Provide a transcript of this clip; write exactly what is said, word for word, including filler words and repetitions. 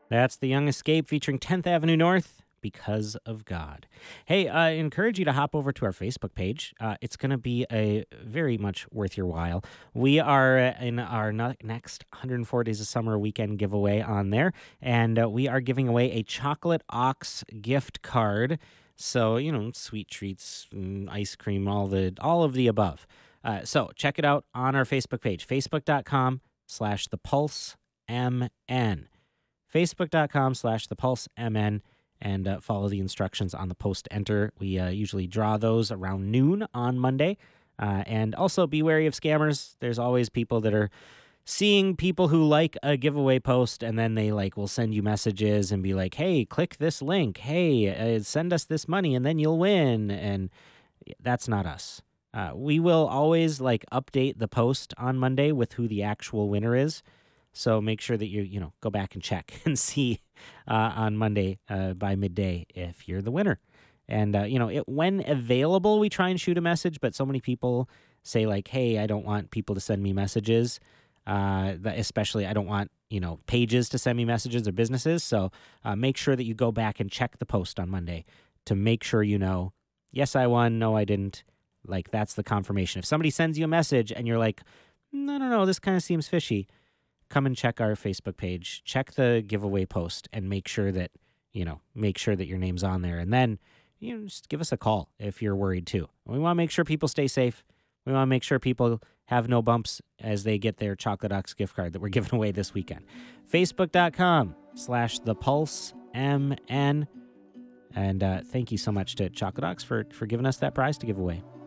That's The Young Escape featuring tenth Avenue North, Because of God. Hey, I encourage you to hop over to our Facebook page. Uh, it's going to be a very much worth your while. We are in our no- next one hundred four Days of Summer weekend giveaway on there, and uh, we are giving away a Chocolate Ox gift card. So, you know, sweet treats, mm, ice cream, all the all of the above. Uh, so check it out on our Facebook page, facebook.com slash the pulse mn. Facebook.com slash the pulse mn, and uh, follow the instructions on the post to enter. We uh, usually draw those around noon on Monday. Uh, and also be wary of scammers. There's always people that are seeing people who like a giveaway post, and then they like will send you messages and be like, hey, click this link. Hey, uh, send us this money and then you'll win. And that's not us. Uh, we will always like update the post on Monday with who the actual winner is. So make sure that you, you know, go back and check and see uh, on Monday uh, by midday if you're the winner. And, uh, you know, it, when available, we try and shoot a message, but so many people say like, hey, I don't want people to send me messages. Uh, that especially, I don't want, you know, pages to send me messages or businesses. So uh, make sure that you go back and check the post on Monday to make sure you know, yes, I won. No, I didn't. Like, that's the confirmation. If somebody sends you a message and you're like, no, no, no, this kind of seems fishy, come and check our Facebook page, check the giveaway post, and make sure that, you know, make sure that your name's on there. And then, you know, just give us a call if you're worried too. We want to make sure people stay safe. We want to make sure people have no bumps as they get their Chocolate Ox gift card that we're giving away this weekend. Facebook.com slash the pulse mn. And uh, thank you so much to Chocolate Ox for, for giving us that prize to give away.